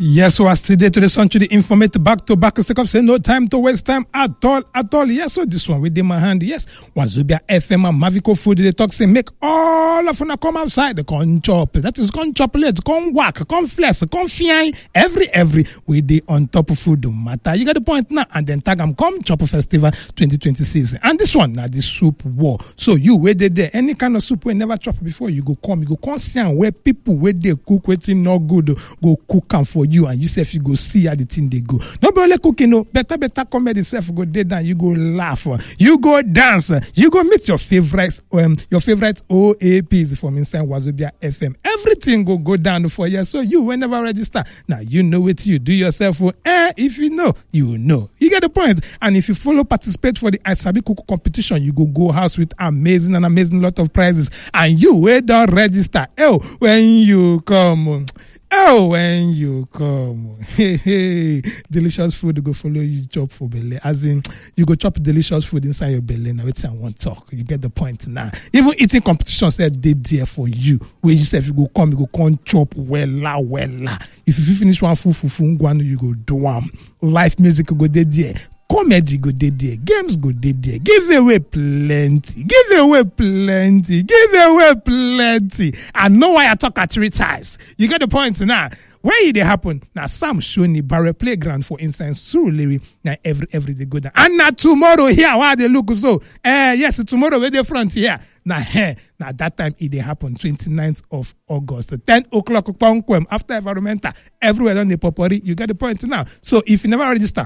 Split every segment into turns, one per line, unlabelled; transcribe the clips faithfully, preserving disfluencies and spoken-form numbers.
Yes, so as today to the sun to the informate back to back, stick up, say no time to waste time at all, at all. Yes, so this one with my hand, yes, Wazobia F M and Mavico Food, they talk, say make all of them come outside, they come chop, that is come chocolate, come whack, come flex, come fine, every, every, we dey on top of food matter. You got the point now, and then tag them come Chop Festival twenty twenty-six. And this one, now the soup war. So you wait there, any kind of soup we never chop before, you go come, you go come see where people where they cook, waiting not good, go cook them for you, and you say if you go see how the thing they go. Not only cooking, no, better, better comedy self go there down, you go laugh, you go dance, you go meet your favorite, um, your favorite O A Ps from inside Wazobia F M. Everything go go down for you. So you whenever register, now you know what you do yourself. Eh, if you know, you know. You get the point. And if you follow participate for the Asabi Cook competition, you go go house with amazing and amazing lot of prizes. And you wait don't register. Oh, when you come. Oh, when you come, hey, hey, delicious food go follow you chop for belly. As in, you go chop delicious food inside your belly. Now, it's I want talk. You get the point now. Even eating competitions, they're there for you. Where you say if you go come, you go come chop wella, wella. If you finish one fufu, fufu, you go do one. Live music go there. Comedy go dey there, games go dey there, give away plenty, give away plenty, give away plenty. I know why I talk at three times. You get the point now. Where it happen? Now Sam Shoni Barre Playground for instance, Surulere. Now every every day go down. And now tomorrow here, why they look so? Eh, yes, tomorrow where the front here. Now here, now that time it happen twenty-ninth of August, ten o'clock after environmental. Everywhere on the potpourri. You get the point now. So if you never register,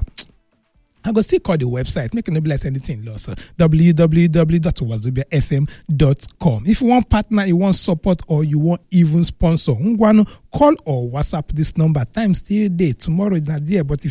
I go still call the website, make no bless anything loss. w w w dot wazobia f m dot com. If you want partner, you want support, or you want even sponsor, call or WhatsApp this number. Time still day. Tomorrow is not there, but if